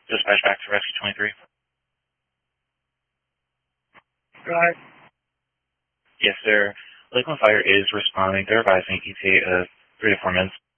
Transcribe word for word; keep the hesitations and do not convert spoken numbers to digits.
Dispatch back to Rescue twenty-three. Right. Yes, sir. Lakeland Fire is responding. They're advising E T A of three to four minutes.